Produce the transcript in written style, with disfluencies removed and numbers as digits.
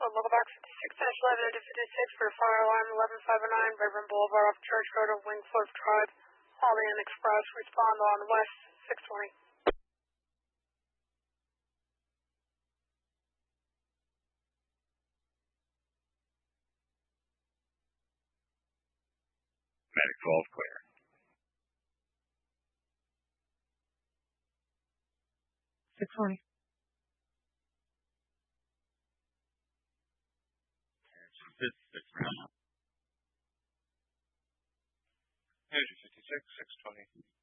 local box 56-11 to 56 for fire alarm 11509, Reverend Boulevard off Church Road of Wingfoot Drive, Orient Express. Respond on West 620. Medic 12 clear. $620. Energy 56, 620.